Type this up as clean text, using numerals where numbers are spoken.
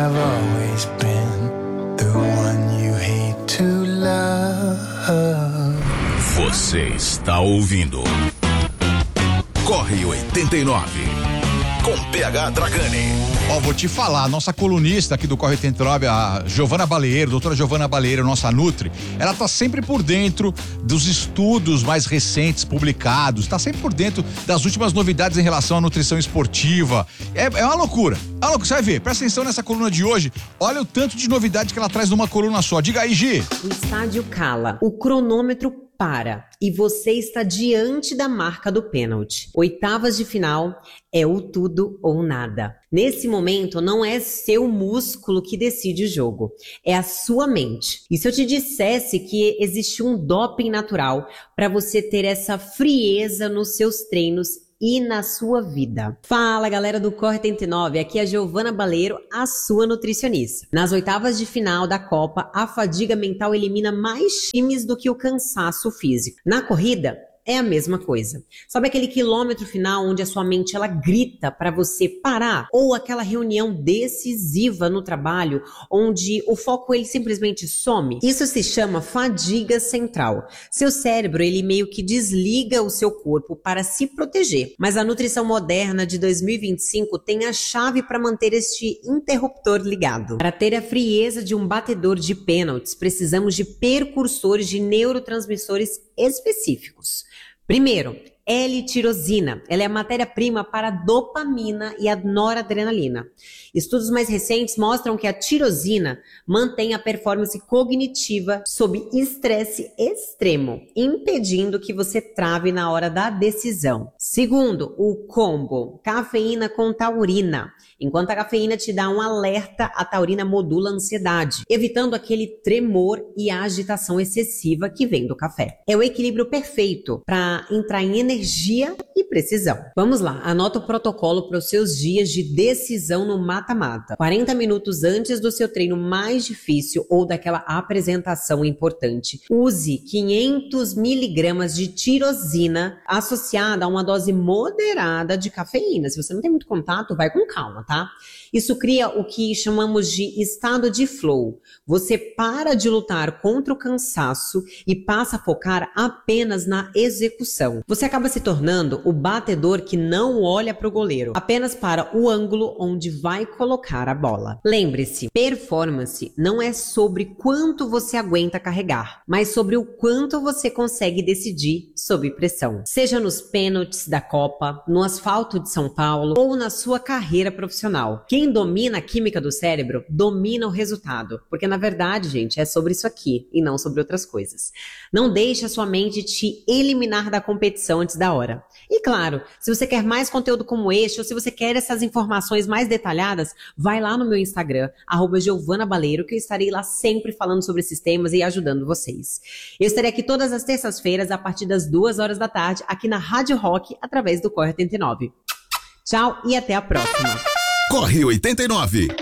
I've always been the one you hate to love. Você está ouvindo Corre 89 com PH Dragani. Vou te falar, a nossa colunista aqui do Corre 89, a Giovana Baleiro, doutora Giovana Baleiro, nossa Nutri, ela tá sempre por dentro dos estudos mais recentes publicados, tá sempre por dentro das últimas novidades em relação à nutrição esportiva. É uma loucura. Você vai ver, presta atenção nessa coluna de hoje, olha o tanto de novidade que ela traz numa coluna só. Diga aí, Gi. O estádio cala, o cronômetro para e você está diante da marca do pênalti. Oitavas de final é o tudo ou nada. Nesse momento não é seu músculo que decide o jogo, é a sua mente. E se eu te dissesse que existe um doping natural para você ter essa frieza nos seus treinos e na sua vida? Fala, galera do Corre 89, aqui é a Giovana Baleiro, a sua nutricionista. Nas oitavas de final da Copa, a fadiga mental elimina mais times do que o cansaço físico. Na corrida, é a mesma coisa. Sabe aquele quilômetro final onde a sua mente ela grita para você parar? Ou aquela reunião decisiva no trabalho onde o foco ele simplesmente some? Isso se chama fadiga central. Seu cérebro ele meio que desliga o seu corpo para se proteger. Mas a nutrição moderna de 2025 tem a chave para manter este interruptor ligado. Para ter a frieza de um batedor de pênaltis, precisamos de precursores de neurotransmissores específicos. Primeiro, L-tirosina. Ela é a matéria-prima para a dopamina e a noradrenalina. Estudos mais recentes mostram que a tirosina mantém a performance cognitiva sob estresse extremo, impedindo que você trave na hora da decisão. Segundo, o combo, cafeína com taurina. Enquanto a cafeína te dá um alerta, a taurina modula a ansiedade, evitando aquele tremor e a agitação excessiva que vem do café. É o equilíbrio perfeito para entrar em energia e precisão. Vamos lá, anota o protocolo para os seus dias de decisão no mata-mata. 40 minutos antes do seu treino mais difícil ou daquela apresentação importante, use 500 miligramas de tirosina associada a uma dose moderada de cafeína. Se você não tem muito contato, vai com calma, tá? Isso cria o que chamamos de estado de flow. Você para de lutar contra o cansaço e passa a focar apenas na execução. Você acaba se tornando o batedor que não olha para o goleiro, apenas para o ângulo onde vai colocar a bola. Lembre-se, performance não é sobre quanto você aguenta carregar, mas sobre o quanto você consegue decidir sob pressão. Seja nos pênaltis da Copa, no asfalto de São Paulo ou na sua carreira profissional. Quem domina a química do cérebro, domina o resultado. Porque, na verdade, gente, é sobre isso aqui e não sobre outras coisas. Não deixe a sua mente te eliminar da competição antes da hora. E, claro, se você quer mais conteúdo como este ou se você quer essas informações mais detalhadas, vai lá no meu Instagram, @GiovanaBaleiro, que eu estarei lá sempre falando sobre esses temas e ajudando vocês. Eu estarei aqui todas as terças-feiras, a partir das 2 horas da tarde, aqui na Rádio Rock, através do Corre 89. Tchau e até a próxima. Corre 89.